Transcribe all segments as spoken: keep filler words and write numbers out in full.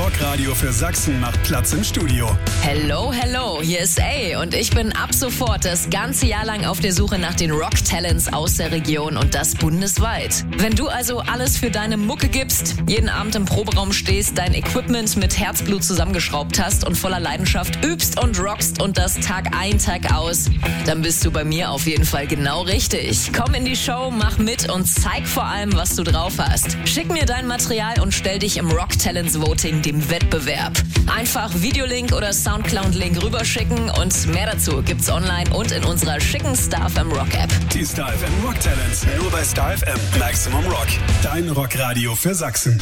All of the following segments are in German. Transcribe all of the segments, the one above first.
Rockradio für Sachsen macht Platz im Studio. Hello, hello, hier ist A und ich bin ab sofort das ganze Jahr lang auf der Suche nach den Rock-Talents aus der Region und das bundesweit. Wenn du also alles für deine Mucke gibst, jeden Abend im Proberaum stehst, dein Equipment mit Herzblut zusammengeschraubt hast und voller Leidenschaft übst und rockst und das Tag ein, Tag aus, dann bist du bei mir auf jeden Fall genau richtig. Komm in die Show, mach mit und zeig vor allem, was du drauf hast. Schick mir dein Material und stell dich im Rock Talents Voting dem Wettbewerb. Einfach Videolink oder Soundcloud-Link rüberschicken und mehr dazu gibt's online und in unserer schicken Star F M Rock App. Die Star F M Rock Talents, nur bei Star F M. Maximum Rock, dein Rockradio für Sachsen.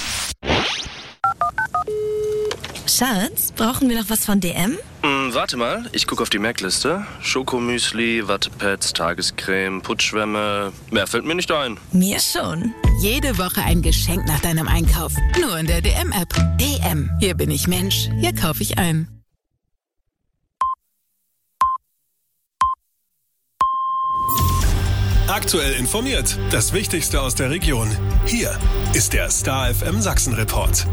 Schatz, brauchen wir noch was von D M? Hm, warte mal, ich gucke auf die Merkliste. Schokomüsli, Wattepads, Tagescreme, Putzschwämme. Mehr fällt mir nicht ein. Mir schon. Jede Woche ein Geschenk nach deinem Einkauf. Nur in der D M-App. D M. Hier bin ich Mensch. Hier kaufe ich ein. Aktuell informiert. Das Wichtigste aus der Region. Hier ist der Star F M Sachsen Report.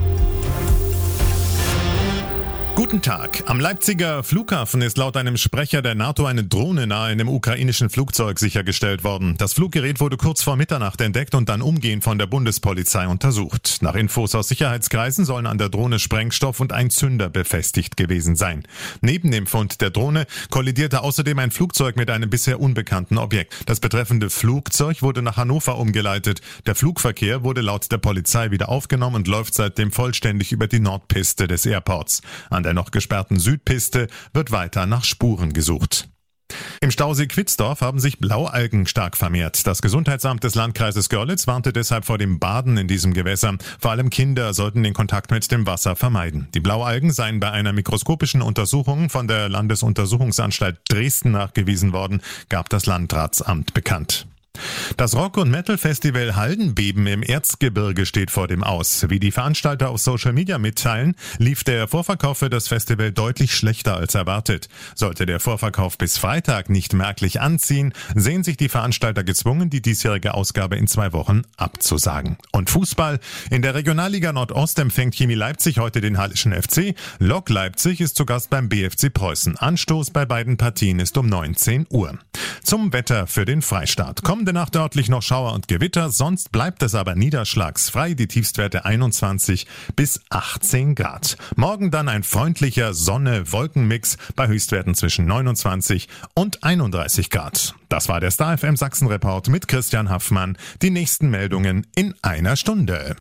Guten Tag. Am Leipziger Flughafen ist laut einem Sprecher der NATO eine Drohne nahe einem ukrainischen Flugzeug sichergestellt worden. Das Fluggerät wurde kurz vor Mitternacht entdeckt und dann umgehend von der Bundespolizei untersucht. Nach Infos aus Sicherheitskreisen sollen an der Drohne Sprengstoff und ein Zünder befestigt gewesen sein. Neben dem Fund der Drohne kollidierte außerdem ein Flugzeug mit einem bisher unbekannten Objekt. Das betreffende Flugzeug wurde nach Hannover umgeleitet. Der Flugverkehr wurde laut der Polizei wieder aufgenommen und läuft seitdem vollständig über die Nordpiste des Airports. An der noch gesperrten Südpiste wird weiter nach Spuren gesucht. Im Stausee Quitzdorf haben sich Blaualgen stark vermehrt. Das Gesundheitsamt des Landkreises Görlitz warnte deshalb vor dem Baden in diesem Gewässer. Vor allem Kinder sollten den Kontakt mit dem Wasser vermeiden. Die Blaualgen seien bei einer mikroskopischen Untersuchung von der Landesuntersuchungsanstalt Dresden nachgewiesen worden, gab das Landratsamt bekannt. Das Rock- und Metal-Festival Haldenbeben im Erzgebirge steht vor dem Aus. Wie die Veranstalter auf Social Media mitteilen, lief der Vorverkauf für das Festival deutlich schlechter als erwartet. Sollte der Vorverkauf bis Freitag nicht merklich anziehen, sehen sich die Veranstalter gezwungen, die diesjährige Ausgabe in zwei Wochen abzusagen. Und Fußball. In der Regionalliga Nordost empfängt Chemie Leipzig heute den Hallischen F C. Lok Leipzig ist zu Gast beim B F C Preußen. Anstoß bei beiden Partien ist um neunzehn Uhr. Zum Wetter für den Freistaat. Kommende Nacht örtlich noch Schauer und Gewitter, sonst bleibt es aber niederschlagsfrei. Die Tiefstwerte einundzwanzig bis achtzehn Grad. Morgen dann ein freundlicher Sonne-Wolken-Mix bei Höchstwerten zwischen neunundzwanzig und einunddreißig Grad. Das war der Star F M Sachsen Report mit Christian Haffmann. Die nächsten Meldungen in einer Stunde.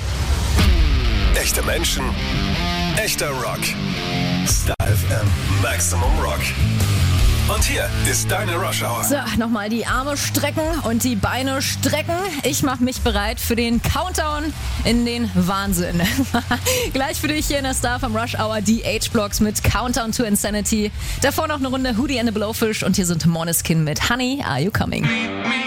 Echte Menschen, echter Rock. Star F M Maximum Rock. Und hier ist deine Rush Hour. So, nochmal die Arme strecken und die Beine strecken. Ich mache mich bereit für den Countdown in den Wahnsinn. Gleich für dich hier in der Star vom Rush Hour die H-Blocks mit Countdown to Insanity. Davor noch eine Runde Hootie and the Blowfish und hier sind Måneskin mit Honey, Are You Coming?